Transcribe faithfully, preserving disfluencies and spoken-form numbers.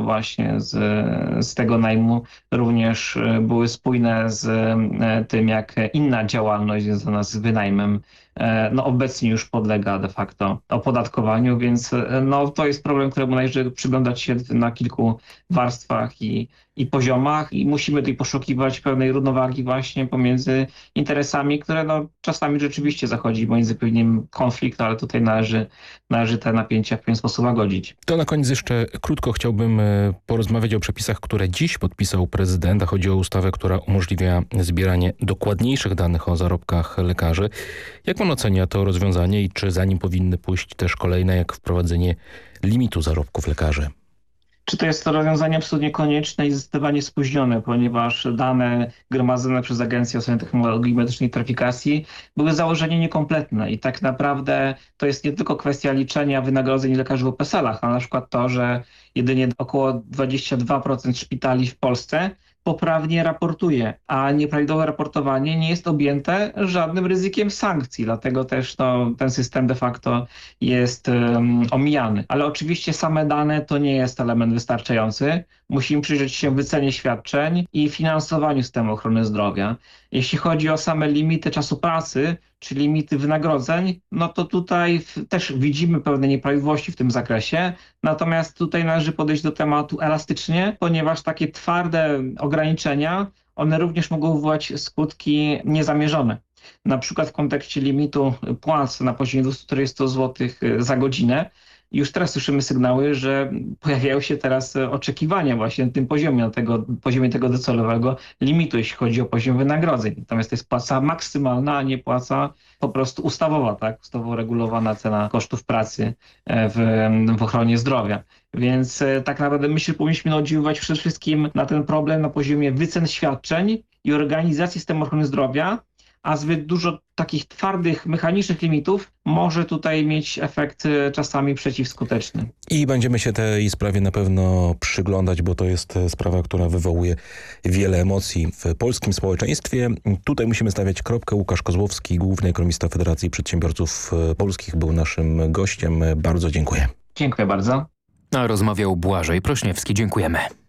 właśnie z, z tego najmu również były spójne z tym, jak inna działalność związana z wynajmem no obecnie już podlega de facto opodatkowaniu, więc no to jest problem, któremu należy przyglądać się na kilku warstwach i, i poziomach i musimy tutaj poszukiwać pewnej równowagi właśnie pomiędzy interesami, które no czasami rzeczywiście zachodzi między pewnym konflikt, ale tutaj należy, należy te napięcia w pewien sposób łagodzić. To na koniec jeszcze krótko chciałbym porozmawiać o przepisach, które dziś podpisał prezydent, a chodzi o ustawę, która umożliwia zbieranie dokładniejszych danych o zarobkach lekarzy. Jak pan ocenia to rozwiązanie i czy za nim powinny pójść też kolejne, jak wprowadzenie limitu zarobków lekarzy? Czy to jest to rozwiązanie absolutnie konieczne i zdecydowanie spóźnione, ponieważ dane gromadzone przez Agencję Oceny Technologii Medycznej i Taryfikacji były założenie niekompletne i tak naprawdę to jest nie tylko kwestia liczenia wynagrodzeń lekarzy w P S L ach, ale na przykład to, że jedynie około dwadzieścia dwa procent szpitali w Polsce poprawnie raportuje, a nieprawidłowe raportowanie nie jest objęte żadnym ryzykiem sankcji, dlatego też no, ten system de facto jest um, omijany. Ale oczywiście same dane to nie jest element wystarczający. Musimy przyjrzeć się wycenie świadczeń i finansowaniu systemu ochrony zdrowia. Jeśli chodzi o same limity czasu pracy, czy limity wynagrodzeń, no to tutaj też widzimy pewne nieprawidłowości w tym zakresie. Natomiast tutaj należy podejść do tematu elastycznie, ponieważ takie twarde ograniczenia, one również mogą wywołać skutki niezamierzone. Na przykład w kontekście limitu płac na poziomie dwieście czterdzieści złotych za godzinę. Już teraz słyszymy sygnały, że pojawiają się teraz oczekiwania właśnie na tym poziomie, na tego, poziomie tego docelowego limitu, jeśli chodzi o poziom wynagrodzeń. Natomiast to jest płaca maksymalna, a nie płaca po prostu ustawowa, tak? Ustawowo regulowana cena kosztów pracy w, w ochronie zdrowia. Więc tak naprawdę myślę, że powinniśmy oddziaływać przede wszystkim na ten problem na poziomie wycen świadczeń i organizacji systemu ochrony zdrowia, a zbyt dużo takich twardych, mechanicznych limitów może tutaj mieć efekt czasami przeciwskuteczny. I będziemy się tej sprawie na pewno przyglądać, bo to jest sprawa, która wywołuje wiele emocji w polskim społeczeństwie. Tutaj musimy stawiać kropkę. Łukasz Kozłowski, główny ekonomista Federacji Przedsiębiorców Polskich, był naszym gościem. Bardzo dziękuję. Dziękuję bardzo. A rozmawiał Błażej Prośniewski. Dziękujemy.